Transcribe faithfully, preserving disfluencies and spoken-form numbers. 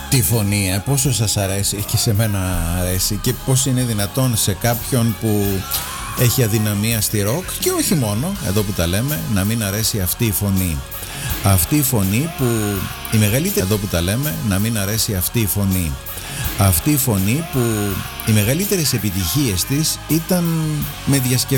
τη φωνή, ε, πόσο σας αρέσει, και σε μένα αρέσει, και πώς είναι δυνατόν σε κάποιον που έχει αδυναμία στη ροκ, και όχι μόνο, εδώ που τα λέμε, να μην αρέσει αυτή η φωνή. Αυτή η φωνή που η μεγαλύτερη, εδώ που τα λέμε, να μην αρέσει αυτή η φωνή. Αυτή η φωνή που οι μεγαλύτερες επιτυχίες της ήταν με διασκευές